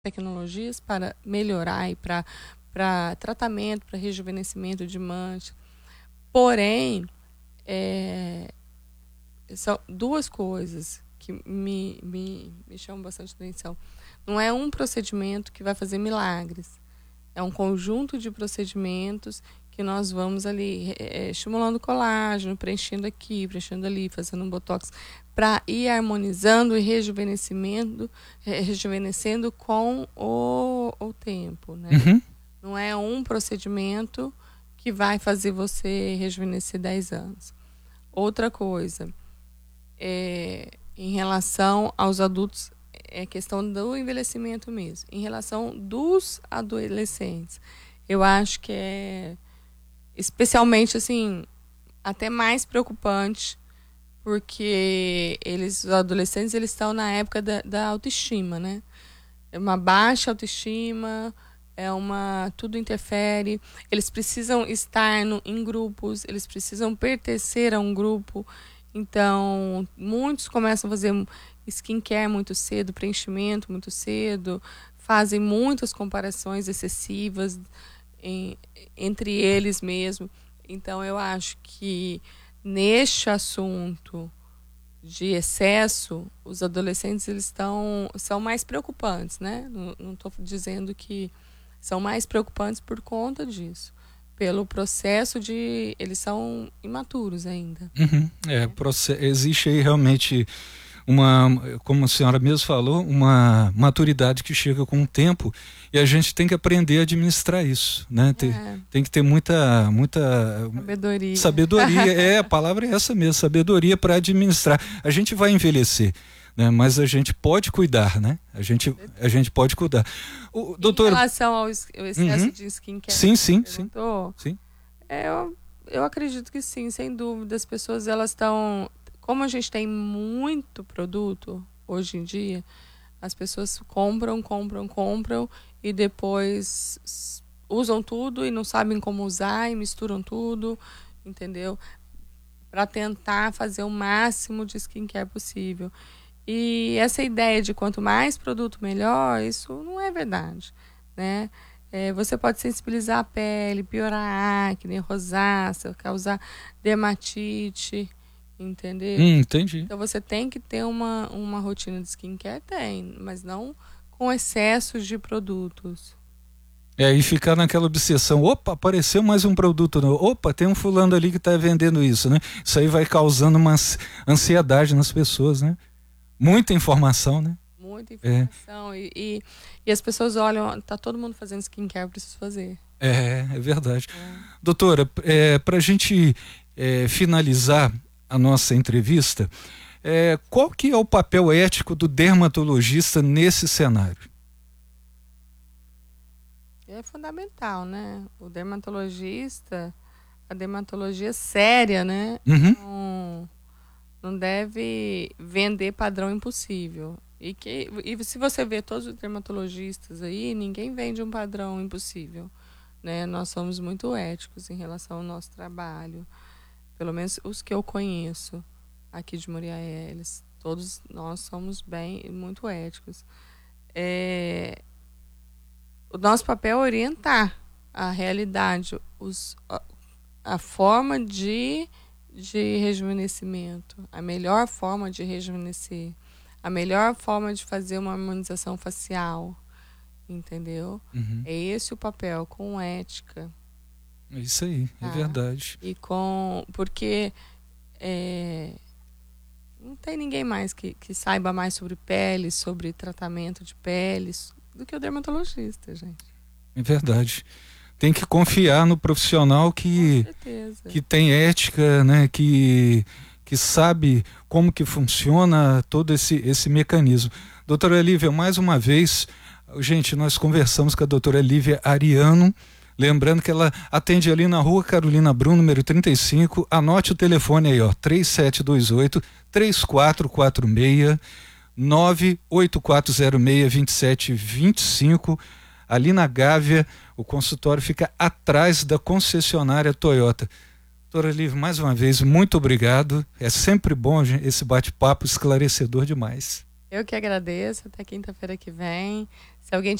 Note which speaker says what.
Speaker 1: tecnologias para melhorar e para tratamento, para rejuvenescimento de mancha. Porém, são duas coisas que me chamam bastante atenção. Não é um procedimento que vai fazer milagres. É um conjunto de procedimentos que nós vamos ali estimulando o colágeno, preenchendo aqui, preenchendo ali, fazendo um botox, para ir harmonizando e rejuvenescendo com o tempo, né?
Speaker 2: Uhum.
Speaker 1: Não é um procedimento que vai fazer você rejuvenescer 10 anos. Outra coisa, em relação aos adultos, é questão do envelhecimento mesmo. Em relação dos adolescentes, eu acho que é especialmente, assim, até mais preocupante, porque os adolescentes, eles estão na época da autoestima, né? É uma baixa autoestima, tudo interfere. Eles precisam estar em grupos, eles precisam pertencer a um grupo. Então, muitos começam a fazer skincare muito cedo, preenchimento muito cedo, fazem muitas comparações excessivas entre eles mesmo. Então, eu acho que neste assunto de excesso, os adolescentes são mais preocupantes, né? Não estou dizendo que são mais preocupantes por conta disso, pelo processo eles são imaturos ainda.
Speaker 2: Uhum. Existe aí realmente como a senhora mesmo falou, uma maturidade que chega com o tempo, e a gente tem que aprender a administrar isso, né? Tem que ter muita sabedoria. A palavra é essa mesmo, sabedoria para administrar. A gente vai envelhecer, né? Mas a gente pode cuidar, né? A gente pode cuidar. Doutor,
Speaker 1: em relação ao excesso de skincare,
Speaker 2: sim.
Speaker 1: Eu acredito que sim, sem dúvida. As pessoas, elas estão... Como a gente tem muito produto hoje em dia, as pessoas compram e depois usam tudo e não sabem como usar e misturam tudo, entendeu? Para tentar fazer o máximo de skincare possível. E essa ideia de quanto mais produto, melhor, isso não é verdade, né? Você pode sensibilizar a pele, piorar a acne, rosácea, causar dermatite, entendeu?
Speaker 2: Entendi.
Speaker 1: Então você tem que ter uma rotina de skincare, mas não com excessos de produtos.
Speaker 2: E ficar naquela obsessão, opa, apareceu mais um produto novo, opa, tem um fulano ali que está vendendo isso, né? Isso aí vai causando uma ansiedade nas pessoas, né? Muita informação, né?
Speaker 1: Muita informação. E as pessoas olham, tá todo mundo fazendo skincare, eu preciso fazer.
Speaker 2: É verdade. Doutora, para a gente finalizar a nossa entrevista, qual que é o papel ético do dermatologista nesse cenário?
Speaker 1: É fundamental, né? O dermatologista, a dermatologia séria, né?
Speaker 2: Uhum.
Speaker 1: Não deve vender padrão impossível. E se você vê todos os dermatologistas aí, ninguém vende um padrão impossível, né? Nós somos muito éticos em relação ao nosso trabalho. Pelo menos os que eu conheço aqui de Muriaé, todos nós somos muito éticos. O nosso papel é orientar a realidade, a forma de rejuvenescimento, a melhor forma de rejuvenescer, a melhor forma de fazer uma harmonização facial, entendeu?
Speaker 2: Uhum.
Speaker 1: É esse o papel, com ética.
Speaker 2: É isso aí, é verdade.
Speaker 1: Porque não tem ninguém mais que saiba mais sobre pele, sobre tratamento de peles, do que o dermatologista, gente.
Speaker 2: É verdade. Tem que confiar no profissional que tem ética, né? Que sabe como que funciona todo esse mecanismo. Doutora Lívia, mais uma vez, gente, nós conversamos com a doutora Lívia Ariano, lembrando que ela atende ali na Rua Carolina Brum, número 35, anote o telefone aí, 3728-3446, 98406-2725, ali na Gávea. O consultório fica atrás da concessionária Toyota. Doutora Lívia, mais uma vez, muito obrigado. É sempre bom esse bate-papo, esclarecedor demais.
Speaker 1: Eu que agradeço. Até quinta-feira que vem. Se alguém